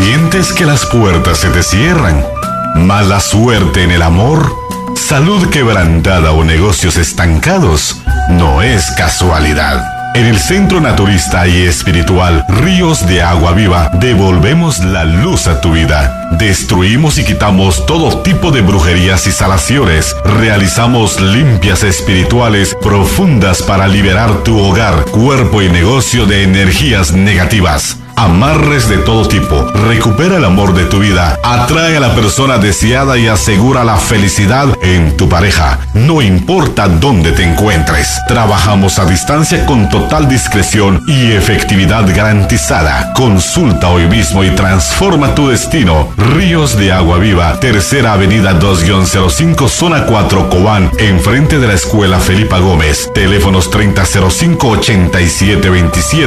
¿Sientes que las puertas se te cierran? ¿Mala suerte en el amor? ¿Salud quebrantada o negocios estancados? No es casualidad. En el Centro Naturista y Espiritual Ríos de Agua Viva devolvemos la luz a tu vida. Destruimos y quitamos todo tipo de brujerías y salaciones. Realizamos limpias espirituales profundas para liberar tu hogar, cuerpo y negocio de energías negativas. Amarres de todo tipo. Recupera el amor de tu vida. Atrae a la persona deseada y asegura la felicidad en tu pareja. No importa dónde te encuentres. Trabajamos a distancia con total discreción y efectividad garantizada. Consulta hoy mismo y transforma tu destino. Ríos de Agua Viva, Tercera Avenida 2-05, Zona 4, Cobán, enfrente de la Escuela Felipa Gómez. Teléfonos 3005-8727